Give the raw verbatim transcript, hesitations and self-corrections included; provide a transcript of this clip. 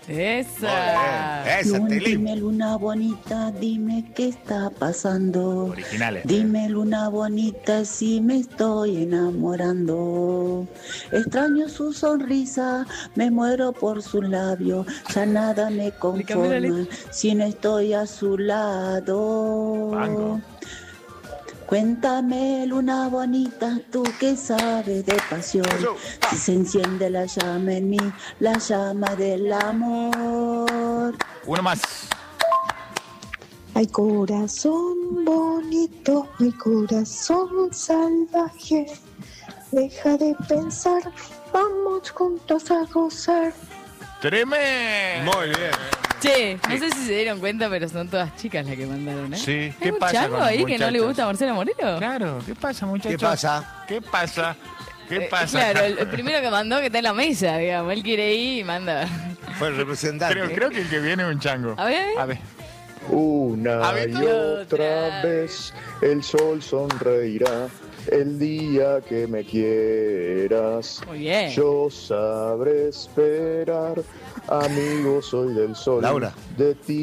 Esa. Esa, Luna, Tilín. dime luna bonita, dime qué está pasando. Originales. Dime luna bonita si me estoy enamorando. Extraño su sonrisa, me muero por su labio. Ya nada me cambié la conforma si no estoy a su lado. Banco. Cuéntame, luna bonita, tú que sabes de pasión. Si se enciende la llama en mí, la llama del amor. Uno más. Ay, corazón bonito, ay, corazón salvaje. Deja de pensar, vamos juntos a gozar. Tremendo. Muy bien. Che, no sé si se dieron cuenta, pero son todas chicas las que mandaron, ¿eh? Sí, ¿Hay ¿qué un pasa chango con los ahí que no le muchachos? gusta a Marcelo Morelo? Claro, ¿qué pasa, muchachos? ¿Qué pasa? ¿Qué pasa? ¿Qué Eh, pasa? Claro, el, el primero que mandó que está en la mesa, digamos. Él quiere ir y manda. Fue el representante. Creo, creo que el que viene es un chango. A ver, A ver. Una A ver, y tú. otra vez el sol sonreirá el día que me quieras. muy bien. Yo sabré esperar, amigo, soy del sol. Laura. De ti